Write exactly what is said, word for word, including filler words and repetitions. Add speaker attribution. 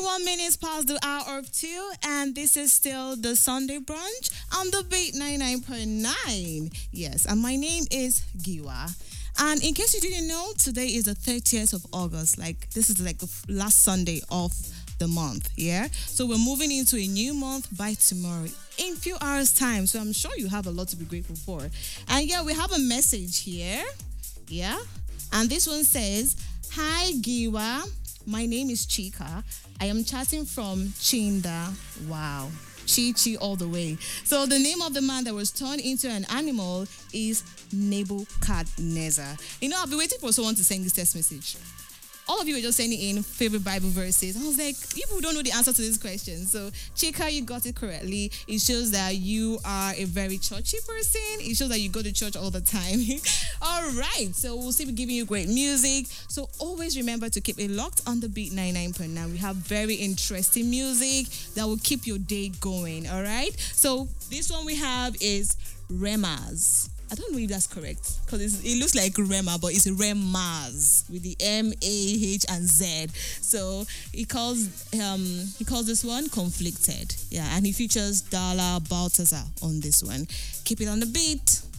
Speaker 1: twenty-one minutes past the hour of two, and this is still the Sunday brunch on the Beat ninety-nine point nine. Yes, and my name is Giwa. And in case you didn't know, today is the thirtieth of August. Like, this is like the f- last Sunday of the month, yeah? So we're moving into a new month by tomorrow in a few hours' time. So I'm sure you have a lot to be grateful for. And yeah, we have a message here, yeah? And this one says, "Hi, Giwa. My name is Chika. I am chatting from Chinda." Wow. Chi Chi all the way. So the name of the man that was turned into an animal is Nebuchadnezzar. You know, I've been waiting for someone to send this text message. All of you were just sending in favorite Bible verses. I was like, people don't know the answer to this question. So, Chika, you got it correctly. It shows that you are a very churchy person. It shows that you go to church all the time. All right. So, we'll still be giving you great music. So, always remember to keep it locked on the Beat ninety-nine point nine. We have very interesting music that will keep your day going. All right. So, this one we have is Remas. I don't know if that's correct because it looks like Rema, but it's Remaz with the M A H and Z. So he calls um he calls this one Conflicted. Yeah, and he features Dala Baltazar on this one. Keep it on the beat.